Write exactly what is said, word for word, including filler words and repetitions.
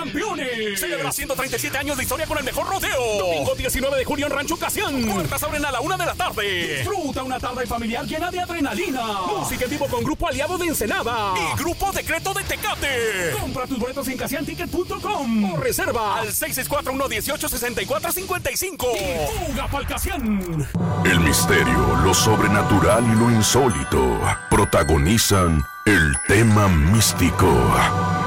Campeones. Celebra ciento treinta y siete años de historia con el mejor rodeo. Domingo diecinueve de julio en Rancho Ocasión. Puertas abren a la una de la tarde. Disfruta una tarde familiar llena de adrenalina. Música en vivo con Grupo Aliado de Ensenada y Grupo Decreto de Tecate. Compra tus boletos en casian ticket punto com o reserva al seis seis cuatro, uno uno ocho, seis cuatro cinco cinco. Y fuga pa'l Casián. El misterio, lo sobrenatural y lo insólito protagonizan el tema místico.